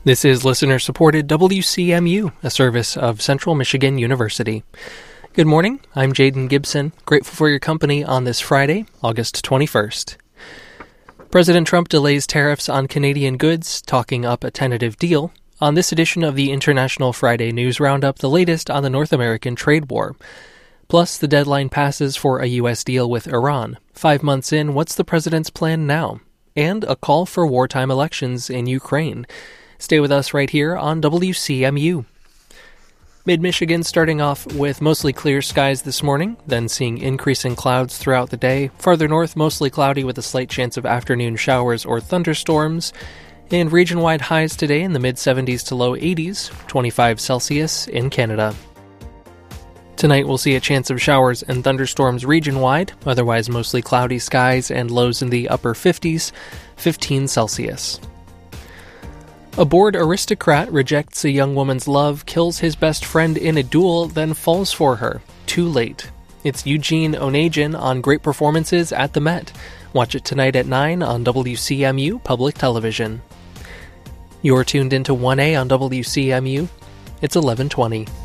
This is listener-supported WCMU, a service of Central Michigan University. Good morning, I'm Jaden Gibson, grateful for your company on this Friday, August 21st. President Trump delays tariffs on Canadian goods, talking up a tentative deal. On this edition of the International Friday News Roundup, the latest on the North American trade war. Plus, the deadline passes for a U.S. deal with Iran. 5 months in, what's the president's plan now? And a call for wartime elections in Ukraine. Stay with us right here on WCMU. Mid-Michigan starting off with mostly clear skies this morning, then seeing increasing clouds throughout the day. Farther north, mostly cloudy with a slight chance of afternoon showers or thunderstorms. And region-wide highs today in the mid-70s to low 80s, 25 Celsius in Canada. Tonight we'll see a chance of showers and thunderstorms region-wide, otherwise mostly cloudy skies and lows in the upper 50s, 15 Celsius. A bored aristocrat rejects a young woman's love, kills his best friend in a duel, then falls for her. Too late. It's Eugene Onegin on great performances at the Met. Watch it tonight at 9 on WCMU Public Television. You're tuned into 1A on WCMU. It's 11:20.